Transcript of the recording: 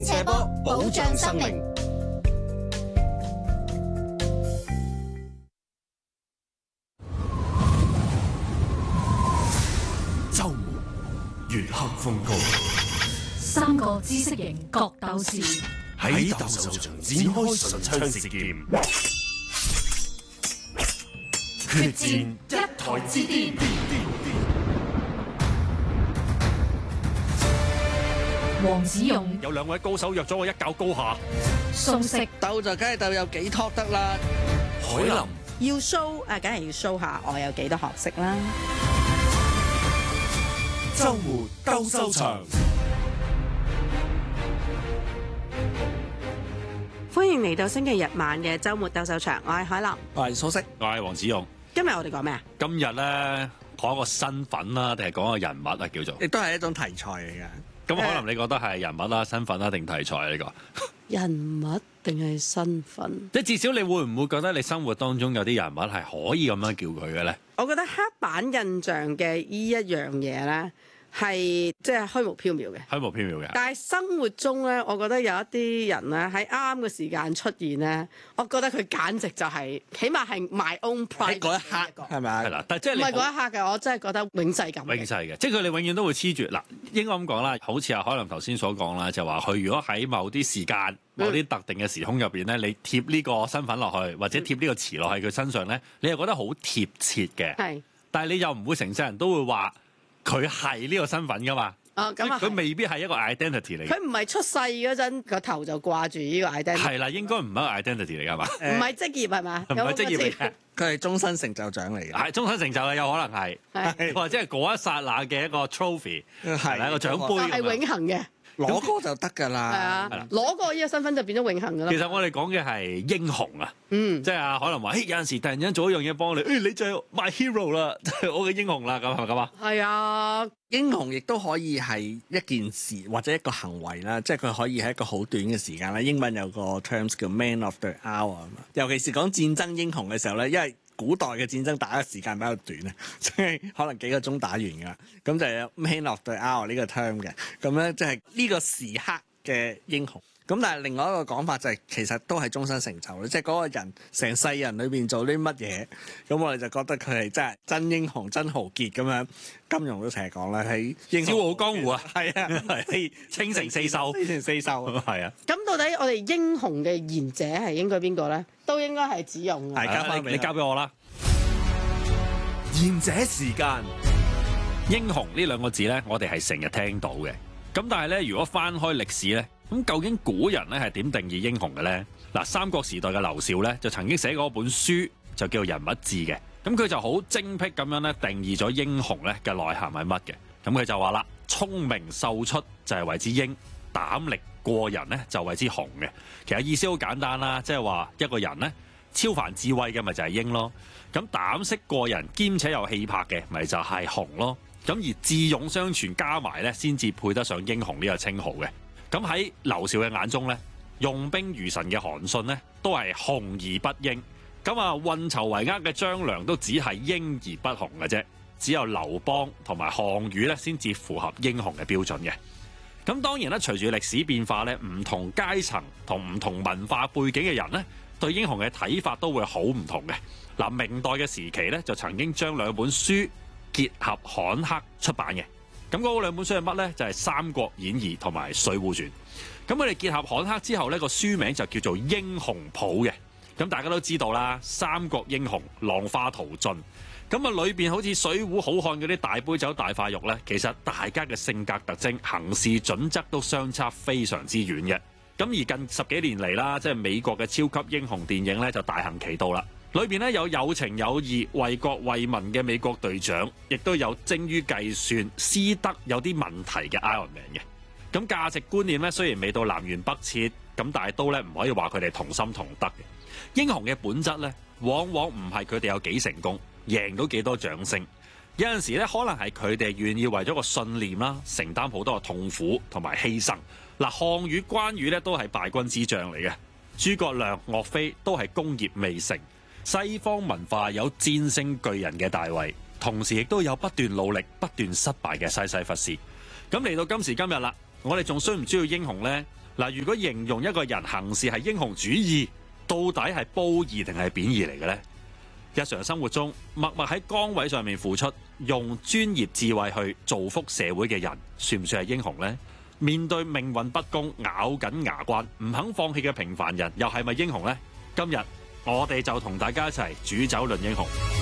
斜坡保障生命。 周末月黑風高， 三個知識型角鬥士喺鬥獸場展開唇槍舌劍，決戰一台之巔。 黃子勇有兩位高手約咗我一較高下。 素食鬥就梗係鬥有幾托得啦。 海林要 show 梗係要 show 下我有幾多學識啦。 周末鬥獸場， 歡迎嚟到星期日晚嘅週末鬥獸場，我係海林， 我係蘇軾， 我係黃子勇。 今日我哋講咩啊？ 今日咧講一個身份啦，定係講個人物啊？叫做亦都係一種題材嚟嘅。 咁可能你覺得係人物啦、身份啦定題材啊？呢個人物定係身份？ 即係至少你會唔會覺得你生活當中有啲人物係可以咁樣叫佢嘅咧？ 我覺得黑板印象嘅依一樣嘢咧，係即係虛無縹緲嘅。 虛無縹緲嘅。 但係生活中咧，我覺得有一啲人咧喺啱嘅時間出現咧，我覺得佢簡直就係、起碼係 my own pride 喺嗰一刻係咪？ 係啦，但係即係唔你係嗰一刻嘅，我真係覺得永世咁。 永世嘅，即係佢哋永遠都會黐住嗱，應該咁講啦。好似阿海林頭先所講啦，就話佢如果喺某啲時間、某啲特定嘅時空入邊咧，你貼呢個身份落去，或者貼呢個詞落去佢身上咧，你又覺得好貼切嘅。 係， 但係你又唔會成世人都會話佢係呢個身份噶嘛？ 哦咁啊， 佢未必係一個 identity 嚟嘅。 佢唔係出世嗰陣個頭就掛住呢個 identity， 係啦，應該唔係一個 identity 嚟㗎嘛？ 唔係職業係嘛？ 唔係職業嚟嘅， 佢係終身成就獎嚟嘅。 係終身成就嘅，有可能係， 係或者係嗰一剎那嘅一個 trophy，係啦，一個獎係杯咁樣。 永恆嘅， 攞過就得㗎係啦。 啊，攞過呢個身份就變咗永恆㗎啦。 其實我哋講嘅係英雄啊， 嗯， 即係啊，可能話，有陣時突然間做一樣嘢幫你，你就係 my hero 啦，就係我嘅英雄啦，咁係咪咁啊？ 係啊， 英雄亦都可以係一件事或者一個行為啦，即係佢可以係一個好短嘅時間啦。英文有個 terms 叫 man of the hour 啊嘛，尤其是講戰爭英雄嘅時候咧，因為古代嘅戰爭打嘅時間比較短啊，即係可能幾個鐘打完㗎，咁就有 man of the hour 呢個 term 嘅，咁咧即係呢個時刻嘅英雄。咁但係另外一個講法就係、其實都係終身成就，即係嗰個人成世人裏邊做啲乜嘢，咁我哋就覺得佢係真係真英雄、真豪傑咁樣。金庸都成日講啦，喺英笑傲江湖啊， 係啊，係傾城四秀， 傾城四秀， 係啊。 咁到底我哋英雄嘅賢者係應該邊個咧？都應該係子勇啊。 係交翻俾你交俾我啦。 賢者時間， 英雄呢兩個字咧，我哋係成日聽到嘅。咁但係咧，如果翻開歷史咧，咁究竟古人咧係點定義英雄嘅咧？嗱，三國時代嘅劉紹咧就曾經寫過一本書，就叫《人物志》嘅。咁佢就好精闢咁樣咧定義咗英雄咧嘅內涵係乜嘅。咁佢就話啦，聰明秀出就係為之英，膽力過人咧就為之雄嘅。其實意思好簡單啦，即係話一個人咧超凡智慧嘅咪就係英咯。咁膽識過人兼且有氣魄嘅咪就係雄咯。咁而智勇雙全加埋咧，先至配得上英雄呢個稱號嘅。咁喺劉紹嘅眼中咧，用兵如神嘅韓信咧，都係雄而不英。咁啊，運籌帷幄嘅張良都只係英而不雄嘅啫。只有劉邦同埋項羽咧，先至符合英雄嘅標準嘅。咁當然咧，隨住歷史變化咧，唔同階層同唔同文化背景嘅人咧，對英雄嘅睇法都會好唔同嘅。嗱，明代嘅時期咧，就曾經將兩本書結合刊刻出版嘅。咁嗰兩本書係乜呢？就係《三國演義》同埋《水滸傳》。咁佢哋結合刊刻之後呢，個書名就叫做《英雄譜》嘅。咁大家都知道啦，三國英雄浪花淘盡。咁啊，裏邊好似水滸好漢嗰啲大杯酒大塊肉呢，其實大家嘅性格特徵、行事準則都相差非常之遠嘅。咁而近十幾年嚟啦，即係美國嘅超級英雄電影呢，就大行其道啦。裏邊咧有有情有義、為國為民嘅美國隊長，亦都有精於計算、師德有啲問題嘅 Iron Man 嘅。咁價值觀念咧雖然未到南轅北轍，咁但係都咧唔可以話佢哋同心同德嘅。英雄嘅本質咧，往往唔係佢哋有幾成功，贏到幾多掌聲。有陣時咧，可能係佢哋願意為咗個信念啦，承擔好多嘅痛苦同埋犧牲。嗱，項羽、關羽咧都係敗軍之將嚟嘅，諸葛亮、岳飛都係功業未成。西方文化有戰勝巨人嘅大衛，同時亦都有不斷努力、不斷失敗嘅西西弗斯。咁嚟到今時今日啦，我哋仲需唔需要英雄呢？ 嗱，如果形容一個人行事係英雄主義，到底係褒義定係貶義嚟嘅呢？日常生活中默默喺崗位上面付出，用專業智慧去造福社會嘅人，算唔算係英雄呢？面對命運不公，咬緊牙關唔肯放棄嘅平凡人，又係咪英雄呢？今日我哋就同大家一齊煮酒論英雄。